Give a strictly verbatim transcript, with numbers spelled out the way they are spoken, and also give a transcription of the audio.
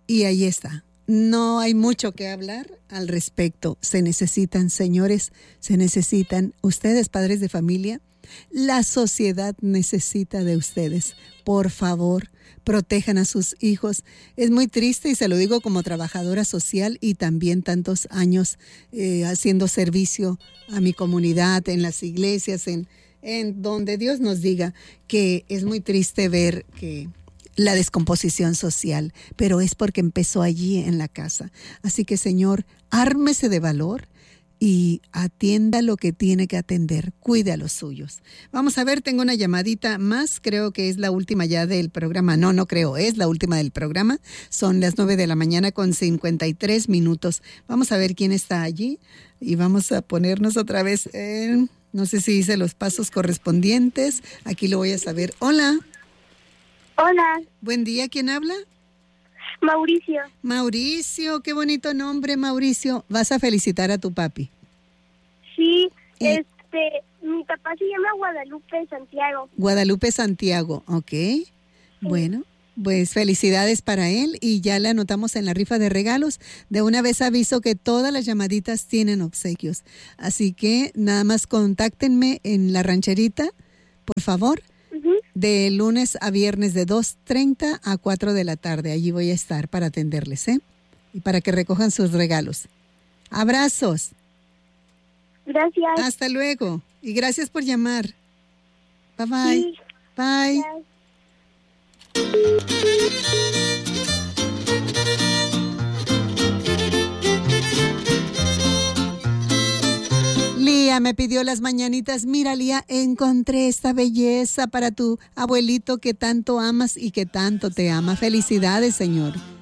Y ahí está. No hay mucho que hablar al respecto. Se necesitan, señores, se necesitan ustedes, padres de familia. La sociedad necesita de ustedes. Por favor, protejan a sus hijos. Es muy triste y se lo digo como trabajadora social y también tantos años eh, haciendo servicio a mi comunidad, en las iglesias, en, en donde Dios nos diga, que es muy triste ver que la descomposición social, pero es porque empezó allí en la casa. Así que, Señor, ármese de valor y atienda lo que tiene que atender. Cuide a los suyos. Vamos a ver, tengo una llamadita más. Creo que es la última ya del programa. No, no creo, es la última del programa. Son las nueve de la mañana con cincuenta y tres minutos. Vamos a ver quién está allí y vamos a ponernos otra vez en... No sé si hice los pasos correspondientes. Aquí lo voy a saber. Hola. Hola. Buen día, ¿quién habla? Mauricio. Mauricio, qué bonito nombre, Mauricio. ¿Vas a felicitar a tu papi? Sí, ¿Y? este, mi papá se llama Guadalupe Santiago. Guadalupe Santiago, ok. Sí. Bueno, pues felicidades para él y ya le anotamos en la rifa de regalos. De una vez aviso que todas las llamaditas tienen obsequios. Así que nada más contáctenme en la rancherita, por favor. De lunes a viernes de dos treinta a cuatro de la tarde. Allí voy a estar para atenderles, ¿eh? Y para que recojan sus regalos. Abrazos. Gracias. Hasta luego. Y gracias por llamar. Bye bye. Sí. Bye. Lía me pidió las mañanitas. Mira, Lía, encontré esta belleza para tu abuelito que tanto amas y que tanto te ama. Felicidades, señor.